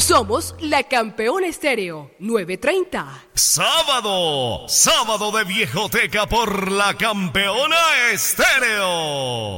Somos la Campeona Estéreo 930. Sábado de Viejoteca por la Campeona Estéreo.